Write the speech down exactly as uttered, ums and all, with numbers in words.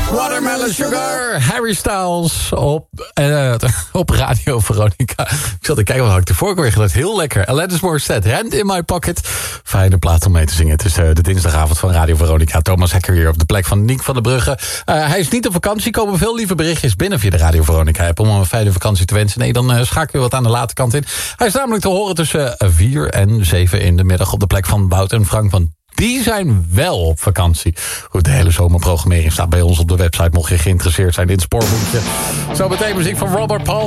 Watermelon Sugar, Harry Styles op, uh, op Radio Veronica. Ik zat te kijken, wat had ik ervoor weer gedaan. Heel lekker. Alanis Morissette, Hand in My Pocket. Fijne plaat om mee te zingen. Het is uh, de dinsdagavond van Radio Veronica. Thomas Hekker hier op de plek van Niek van der Brugge. Uh, hij is niet op vakantie. Komen veel lieve berichtjes binnen via de Radio Veronica app om hem een fijne vakantie te wensen. Nee, dan uh, schakel je wat aan de late kant in. Hij is namelijk te horen tussen vier en zeven in de middag op de plek van Wout en Frank van. Die zijn wel op vakantie. Goed, de hele zomerprogrammering staat bij ons op de website. Mocht je geïnteresseerd zijn in het spoorboekje. Zo meteen muziek van Robert Palmer.